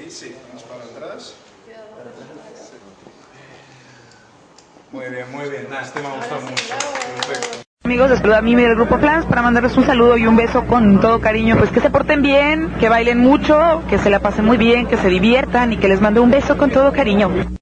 Sí, más para atrás. Muy bien. Nada, este me ha gustado mucho. Perfecto. Amigos, les saluda a Mimi del Grupo Flans para mandarles un saludo y un beso con todo cariño. Pues que se porten bien, que bailen mucho, que se la pasen muy bien, que se diviertan y que les mando un beso con todo cariño.